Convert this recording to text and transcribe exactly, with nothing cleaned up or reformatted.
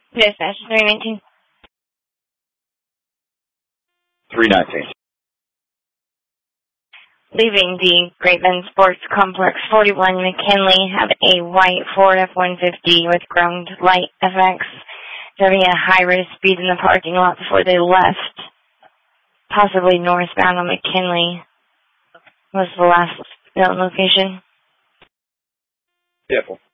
Dispatch three nineteen. three nineteen. Leaving the Great Bend Sports Complex, forty-one McKinley, have a white Ford F one fifty with ground light effects, driving at a high rate of speed in the parking lot before they left, possibly northbound on McKinley. Was the last known location? Careful.